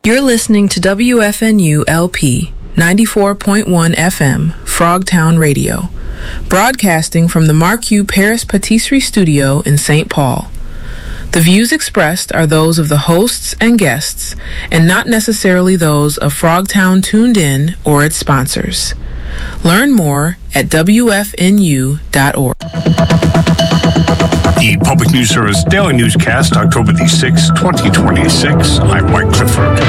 You're listening to WFNU LP 94.1 FM, Frogtown Radio, broadcasting from the Marquis Paris Patisserie Studio in St. Paul. The views expressed are those of the hosts and guests, and not necessarily those of Frogtown Tuned In or its sponsors. Learn more at WFNU.org. The Public News Service Daily Newscast, October the 6th, 2026. I'm Mike Clifford.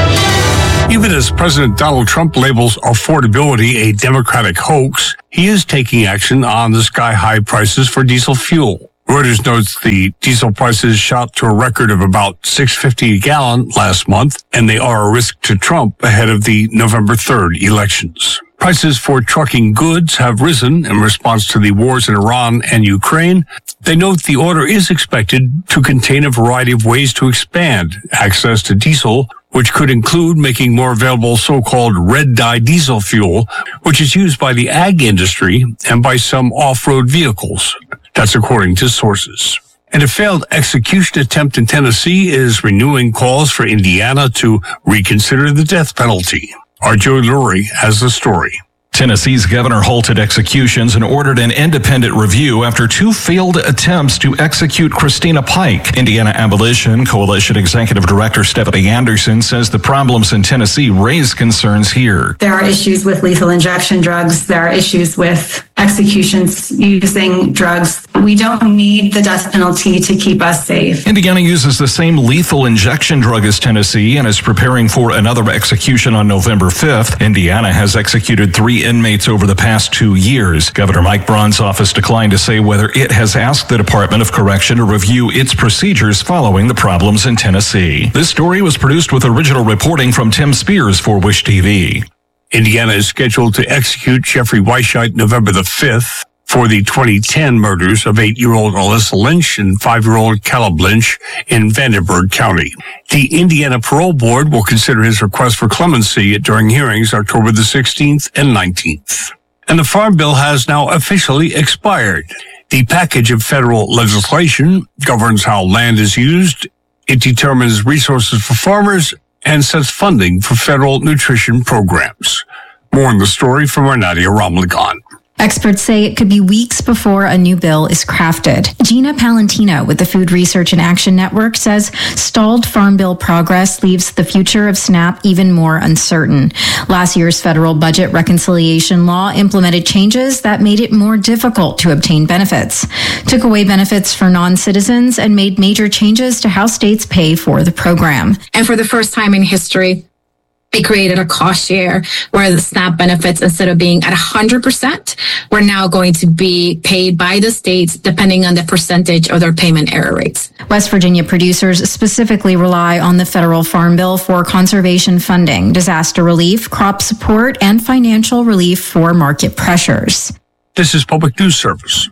Even as President Donald Trump labels affordability a Democratic hoax, he is taking action on the sky-high prices for diesel fuel. Reuters notes the diesel prices shot to a record of about $6.50 a gallon last month, and they are a risk to Trump ahead of the November 3rd elections. Prices for trucking goods have risen in response to the wars in Iran and Ukraine. They note the order is expected to contain a variety of ways to expand access to diesel, which could include making more available so-called red-dye diesel fuel, which is used by the ag industry and by some off-road vehicles. That's according to sources. And a failed execution attempt in Tennessee is renewing calls for Indiana to reconsider the death penalty. Our Joe Lurie has the story. Tennessee's governor halted executions and ordered an independent review after two failed attempts to execute Christina Pike. Indiana Abolition Coalition Executive Director Stephanie Anderson says the problems in Tennessee raise concerns here. There are issues with lethal injection drugs. There are issues with executions using drugs. We don't need the death penalty to keep us safe. Indiana uses the same lethal injection drug as Tennessee and is preparing for another execution on November 5th. Indiana has executed 3 inmates over the past 2 years. Governor Mike Braun's office declined to say whether it has asked the Department of Correction to review its procedures following the problems in Tennessee. This story was produced with original reporting from Tim Spears for Wish TV. Indiana is scheduled to execute Jeffrey Weisheit November the 5th for the 2010 murders of 8-year-old Alyssa Lynch and 5-year-old Caleb Lynch in Vandenberg County. The Indiana Parole Board will consider his request for clemency during hearings October the 16th and 19th. And the Farm Bill has now officially expired. The package of federal legislation governs how land is used. It determines resources for farmers and sets funding for federal nutrition programs. More on the story from our Nadia Ramlagan. Experts say it could be weeks before a new bill is crafted. Gina Palantino with the Food Research and Action Network says stalled Farm Bill progress leaves the future of SNAP even more uncertain. Last year's federal budget reconciliation law implemented changes that made it more difficult to obtain benefits, took away benefits for non-citizens, and made major changes to how states pay for the program. And for the first time in history, it created a cost share where the SNAP benefits, instead of being at 100%, were now going to be paid by the states depending on the percentage of their payment error rates. West Virginia producers specifically rely on the federal Farm Bill for conservation funding, disaster relief, crop support, and financial relief for market pressures. This is Public News Service.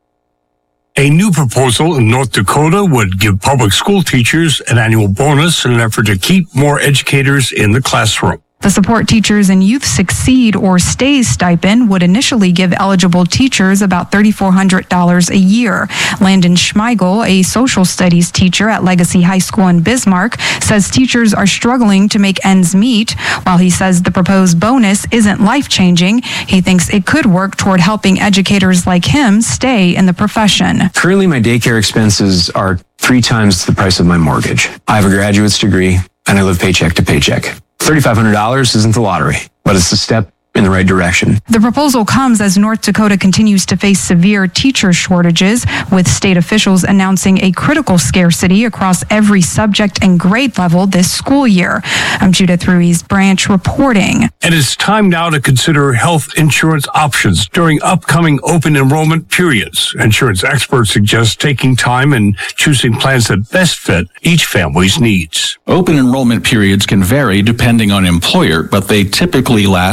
A new proposal in North Dakota would give public school teachers an annual bonus in an effort to keep more educators in the classroom. The Support Teachers and Youth Succeed or STAYS stipend would initially give eligible teachers about $3,400 a year. Landon Schmeigel, a social studies teacher at Legacy High School in Bismarck, says teachers are struggling to make ends meet. While he says the proposed bonus isn't life-changing, he thinks it could work toward helping educators like him stay in the profession. Currently, my daycare expenses are 3 times the price of my mortgage. I have a graduate's degree, and I live paycheck to paycheck. $3,500 isn't the lottery, but it's a step in the right direction. The proposal comes as North Dakota continues to face severe teacher shortages, with state officials announcing a critical scarcity across every subject and grade level this school year. I'm Judith Ruiz Branch reporting. And it's time now to consider health insurance options during upcoming open enrollment periods. Insurance experts suggest taking time and choosing plans that best fit each family's needs. Open enrollment periods can vary depending on employer, but they typically last for about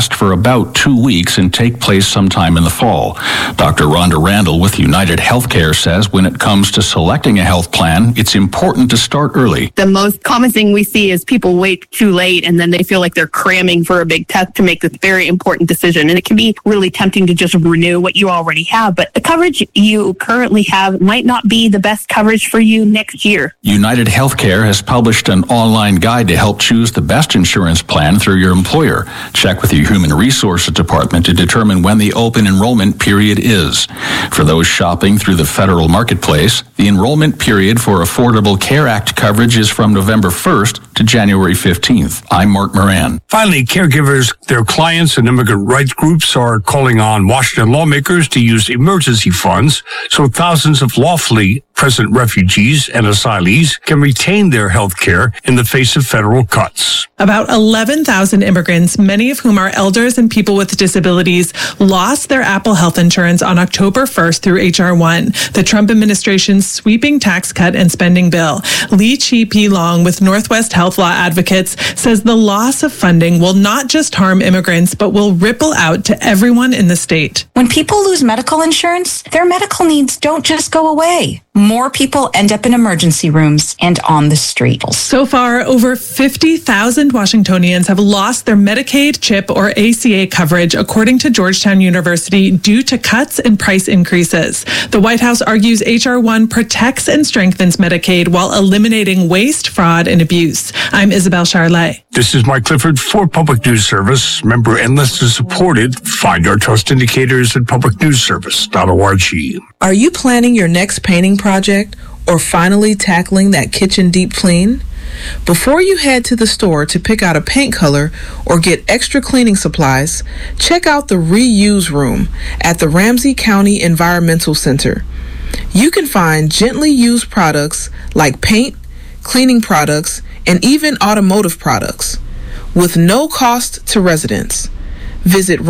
about 2 weeks and take place sometime in the fall. Dr. Rhonda Randall with United Healthcare says when it comes to selecting a health plan, it's important to start early. The most common thing we see is people wait too late and then they feel like they're cramming for a big test to make this very important decision. And it can be really tempting to just renew what you already have. But the coverage you currently have might not be the best coverage for you next year. United Healthcare has published an online guide to help choose the best insurance plan through your employer. Check with your Human Resources Department to determine when the open enrollment period is. For those shopping through the federal marketplace, the enrollment period for Affordable Care Act coverage is from November 1st to January 15th. I'm Mark Moran. Finally, caregivers, their clients, and immigrant rights groups are calling on Washington lawmakers to use emergency funds so thousands of lawfully present refugees and asylees can retain their health care in the face of federal cuts. About 11,000 immigrants, many of whom are elders and people with disabilities, lost their Apple Health insurance on October 1st through H.R. 1, the Trump administration's sweeping tax cut and spending bill. Lee Chi-P Long with Northwest Health Law Advocates says the loss of funding will not just harm immigrants, but will ripple out to everyone in the state. When people lose medical insurance, their medical needs don't just go away. More people end up in emergency rooms and on the street. So far, over 50,000 Washingtonians have lost their Medicaid, CHIP, or ACA coverage, according to Georgetown University, due to cuts and price increases. The White House argues H.R. 1 protects and strengthens Medicaid while eliminating waste, fraud, and abuse. I'm Isabel Charlet. This is Mike Clifford for Public News Service, member and listener supported. Find our trust indicators at publicnewsservice.org. Are you planning your next painting project or finally tackling that kitchen deep clean? Before you head to the store to pick out a paint color or get extra cleaning supplies, check out the Reuse Room at the Ramsey County Environmental Center. You can find gently used products like paint, cleaning products, and even automotive products with no cost to residents. Visit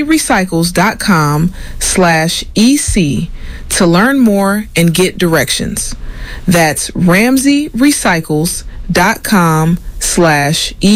RamseyRecycles.com/EC to learn more and get directions. That's RamseyRecycles.com/EC.